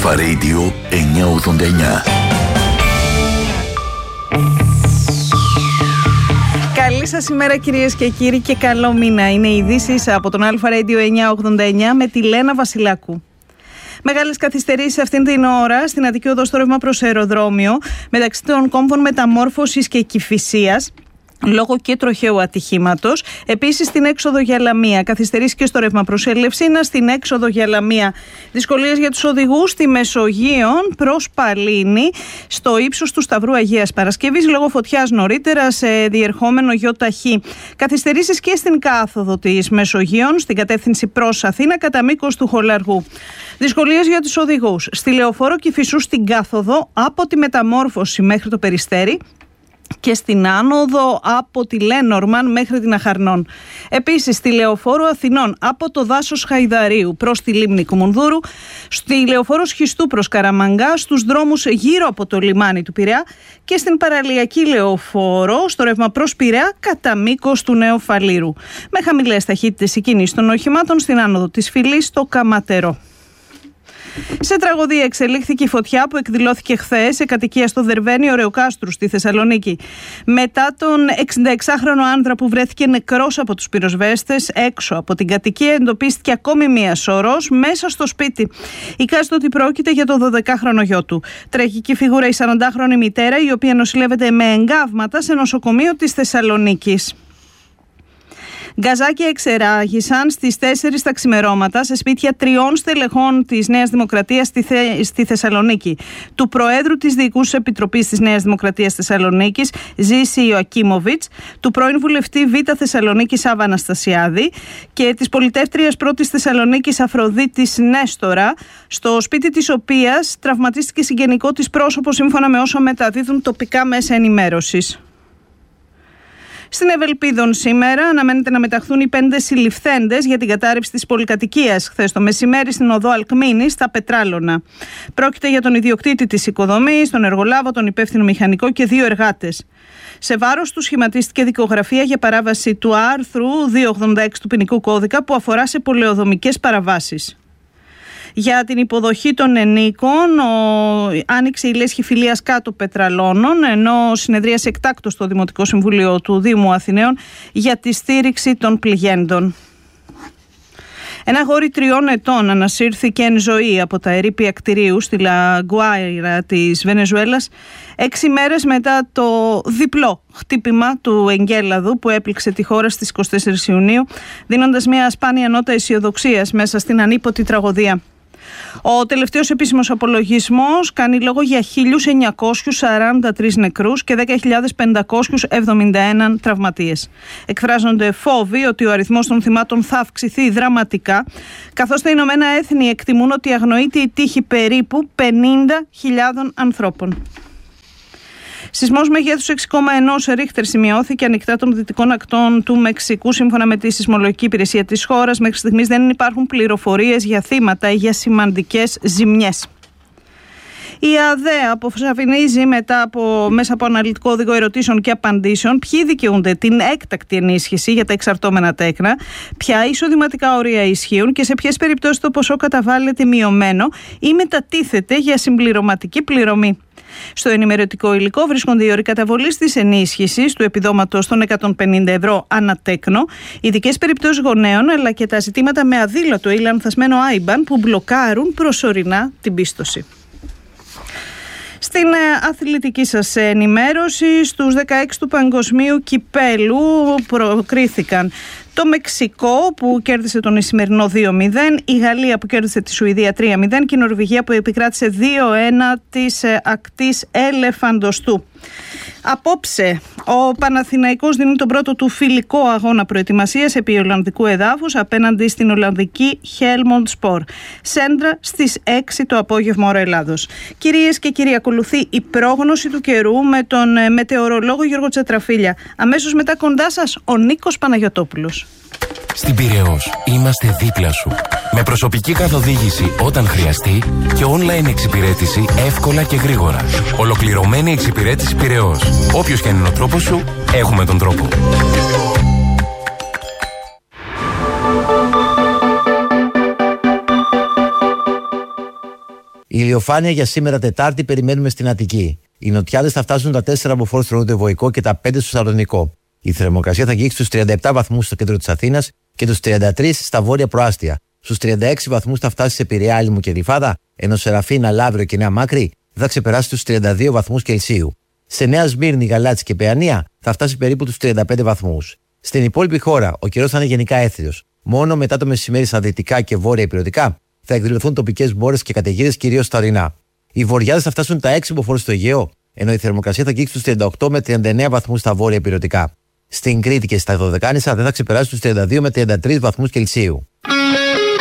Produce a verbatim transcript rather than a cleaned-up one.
Αλφα Radio εννιακόσια ογδόντα εννιά. Καλή σας ημέρα κυρίες και κύριοι και καλό μήνα. Είναι οι ειδήσεις από τον Αλφα Radio εννιακόσια ογδόντα εννιά με τη Λένα Βασιλάκου. Μεγάλες καθυστερήσεις αυτήν την ώρα στην Αττική Οδό στο ρεύμα προς αεροδρόμιο μεταξύ των κόμβων Μεταμόρφωσης και Κηφισίας, λόγω και τροχαίου ατυχήματος. Επίσης στην έξοδο για Λαμία. Καθυστερήσει και στο ρεύμα προς Ελευσίνα, στην έξοδο για Λαμία. Δυσκολίες για τους οδηγούς στη Μεσογείον προς Παλίνη, στο ύψος του Σταυρού Αγίας Παρασκευής, λόγω φωτιάς νωρίτερα σε διερχόμενο ΙΟΤΑΧ. Καθυστερήσεις και στην κάθοδο της Μεσογείον, στην κατεύθυνση προς Αθήνα, κατά μήκος του Χολαργού. Δυσκολίες για τους οδηγούς στη Λεωφόρο Κηφισού στην κάθοδο από τη Μεταμόρφωση μέχρι το Περιστέρι και στην άνοδο από τη Λένορμαν μέχρι την Αχαρνών. Επίσης στη Λεωφόρο Αθηνών από το δάσος Χαϊδαρίου προς τη λίμνη Κουμουνδούρου, στη Λεωφόρο Σχιστού προς Καραμαγκά, στους δρόμους γύρω από το λιμάνι του Πειραιά και στην παραλιακή Λεωφόρο στο ρεύμα προς Πειραιά κατά μήκος του Νέου Φαλήρου. Με χαμηλές ταχύτητες η κίνηση των οχημάτων στην άνοδο της Φυλής στο Καματερό. Σε τραγωδία εξελίχθηκε η φωτιά που εκδηλώθηκε χθες σε κατοικία στο Δερβαίνιο Ρεοκάστρου στη Θεσσαλονίκη. Μετά τον εξήντα εξάχρονο άνδρα που βρέθηκε νεκρός από τους πυροσβέστες έξω από την κατοικία, εντοπίστηκε ακόμη μία σωρός μέσα στο σπίτι. Εικάζεται ότι πρόκειται για το δωδεκάχρονο γιο του. Τραγική φιγούρα η σαραντάχρονη μητέρα, η οποία νοσηλεύεται με εγκάβματα σε νοσοκομείο της Θεσσαλονίκης. Γκαζάκια εξεράγησαν στις τέσσερις τα ξημερώματα σε σπίτια τριών στελεχών της Νέας Δημοκρατίας στη, Θε... στη Θεσσαλονίκη. Του Προέδρου της Διοικούσης Επιτροπής της Νέας Δημοκρατίας Θεσσαλονίκης, Ζήση Ιωακίμοβιτς, του πρώην βουλευτή Β' Θεσσαλονίκη Σάβα Αναστασιάδη και της πολιτεύτριας πρώτης Θεσσαλονίκης Αφροδίτης Νέστορα, στο σπίτι της οποίας τραυματίστηκε συγγενικό της πρόσωπο, σύμφωνα με όσα μεταδίδουν τοπικά μέσα ενημέρωσης. Στην Ευελπίδων σήμερα αναμένεται να μεταχθούν οι πέντε συλληφθέντες για την κατάρρευση της πολυκατοικίας χθες το μεσημέρι στην οδό Αλκμίνη στα Πετράλωνα. Πρόκειται για τον ιδιοκτήτη της οικοδομής, τον εργολάβο, τον υπεύθυνο μηχανικό και δύο εργάτες. Σε βάρος του σχηματίστηκε δικογραφία για παράβαση του άρθρου διακόσια ογδόντα έξι του Ποινικού Κώδικα που αφορά σε πολεοδομικές παραβάσεις. Για την υποδοχή των ενίκων ο... άνοιξε η λέσχη φιλίας κάτω Πετραλώνων, ενώ συνεδρίασε εκτάκτως στο Δημοτικό Συμβούλιο του Δήμου Αθηναίων για τη στήριξη των πληγέντων. Ένα αγόρι τριών ετών ανασύρθηκε εν ζωή από τα ερείπια κτηρίου στη Λαγκουάιρα της Βενεζουέλας έξι μέρες μετά το διπλό χτύπημα του εγκέλαδου που έπληξε τη χώρα στις είκοσι τέσσερις Ιουνίου, δίνοντας μια σπάνια νότα αισιοδοξίας μέσα στην ανίποτη τραγωδία. Ο τελευταίος επίσημος απολογισμός κάνει λόγο για χίλιους εννιακόσιους σαράντα τρεις νεκρούς και δέκα χιλιάδες πεντακόσιους εβδομήντα ένα τραυματίες. Εκφράζονται φόβοι ότι ο αριθμός των θυμάτων θα αυξηθεί δραματικά, καθώς τα Ηνωμένα Έθνη εκτιμούν ότι αγνοείται η τύχη περίπου πενήντα χιλιάδων ανθρώπων. Σεισμός μεγέθους έξι κόμμα ένα Ρίχτερ σημειώθηκε ανοιχτά των δυτικών ακτών του Μεξικού, σύμφωνα με τη Σεισμολογική Υπηρεσία της χώρας. Μέχρι στιγμής δεν υπάρχουν πληροφορίες για θύματα ή για σημαντικές ζημιές. Η ΑΔΕ αποσαφηνίζει μετά από, μέσα από αναλυτικό οδηγό ερωτήσεων και απαντήσεων ποιοι δικαιούνται την έκτακτη ενίσχυση για τα εξαρτώμενα τέκνα, ποια εισοδηματικά όρια ισχύουν και σε ποιες περιπτώσεις το ποσό καταβάλλεται μειωμένο ή μετατίθεται για συμπληρωματική πληρωμή. Στο ενημερωτικό υλικό βρίσκονται οι όροι καταβολής της ενίσχυσης του επιδόματος των εκατόν πενήντα ευρώ ανά τέκνο, ειδικές περιπτώσεις γονέων αλλά και τα ζητήματα με αδήλωτο ή λανθασμένο άιμπαν που μπλοκάρουν προσωρινά την πίστοση. Στην αθλητική σας ενημέρωση, στους δεκαέξι του Παγκοσμίου Κυπέλου προκρίθηκαν το Μεξικό που κέρδισε τον Ισημερινό δύο μηδέν, η Γαλλία που κέρδισε τη Σουηδία τρία μηδέν και η Νορβηγία που επικράτησε δύο ένα της ακτής Ελεφαντοστού. Απόψε, ο Παναθηναϊκός δίνει τον πρώτο του φιλικό αγώνα προετοιμασίας επί Ολλανδικού εδάφους απέναντι στην Ολλανδική Helmond Spor. Σέντρα στις έξι το απόγευμα ώρα Ελλάδος. Κυρίες και κύριοι, ακολουθεί η πρόγνωση του καιρού με τον μετεωρολόγο Γιώργο Τσατραφίλια. Αμέσως μετά κοντά σας ο Νίκος Παναγιωτόπουλος. Στην Πειραιώς είμαστε δίπλα σου. Με προσωπική καθοδήγηση όταν χρειαστεί και online εξυπηρέτηση εύκολα και γρήγορα. Ολοκληρωμένη εξυπηρέτηση Πειραιώς. Όποιος και αν είναι ο τρόπος σου, έχουμε τον τρόπο. Η ηλιοφάνεια για σήμερα Τετάρτη περιμένουμε στην Αττική. Οι νοτιάδες θα φτάσουν τα τέσσερα από φόρ στο νοτιοβοϊκό και τα πέντε στο Σαλονικό. Η θερμοκρασία θα αγγίξει στους τριάντα επτά βαθμούς στο κέντρο της Αθήνας και τους τριάντα τρεις στα βόρεια προάστια. Στους τριάντα έξι βαθμούς θα φτάσει σε Πειραιά, Άλυμο και Γλυφάδα, ενώ Σεραφίνα, Λαύριο και Νέα Μάκρη θα ξεπεράσει τους τριάντα δύο βαθμούς Κελσίου. Σε Νέα Σμύρνη, Γαλάτσι και Παιανία θα φτάσει περίπου τους τριάντα πέντε βαθμούς. Στην υπόλοιπη χώρα ο καιρός θα είναι γενικά έθριος. Μόνο μετά το μεσημέρι στα δυτικά και βόρεια υπηρετικά θα εκδηλωθούν τοπικές μπόρες και καταιγίδες, κυρίως στα ορεινά. Οι βοριάδες θα φτάσουν τα έξι μποφόρ στο Αιγαίο, ενώ η θερμοκρασία θα αγγίξει στους τριάντα οκτώ με τριάντα εννέα βαθμούς στα βόρεια υπηρετικά. Στην Κρήτη και στα Δωδεκάνησα δεν θα ξεπεράσει τους τριάντα δύο με τριάντα τρεις βαθμούς Κελσίου.